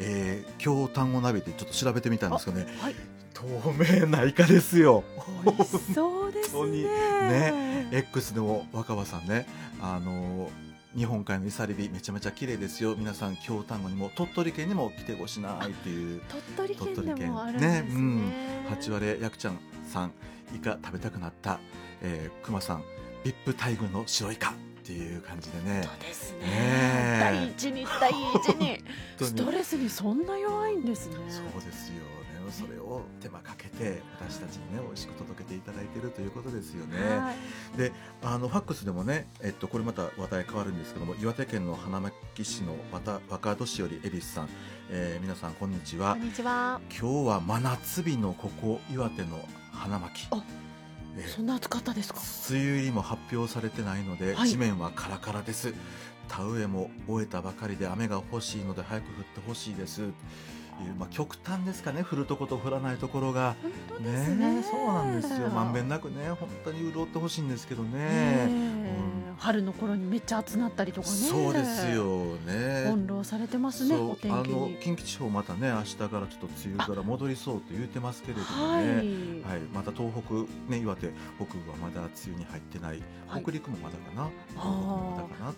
京丹後鍋でちょっと調べてみたんですけどね、 はい、 透明なイカですよ。 美味しそうです本当にね。 X でも若葉さんね、日本海のいさり火めちゃめちゃ綺麗ですよ、皆さん京丹後にも鳥取県にも来てごしないっていう。 鳥取県でもあるんですね。 八割やくちゃんさん、イカ食べたくなった、熊さん、VIP待遇の白イカっていう感じでね。 そうですね、第一に第一にストレスにそんな弱いんですね。 そうですよね、それを手間かけて私たちにね美味しく届けていただいているということですよね。 はい、 でファックスでもね、これまた話題変わるんですけども、岩手県の花巻市の若戸市より恵比寿さん、皆さんこんにちは。 こんにちは。 今日は真夏日のここ岩手の花巻、 そんな暑かったですか。 梅雨入りも発表されてないので、 はい、 地面はカラカラです。田植えも終えたばかりで雨が欲しいので早く降ってほしいですいう、極端ですかね、降るところと降らないところが本当ですね。 そうなんですよ、まんべんなくね本当に潤ってほしいんですけどね、 春の頃にめっちゃ暑なったりとかね。 そうですよね。 翻弄されてますね、お天気に。 近畿地方またね明日からちょっと梅雨空戻りそうと言ってますけれどもはい、 ね、また東北、ね、岩手北部はまだ梅雨に入ってない、北陸もまだかな、東北もまだかな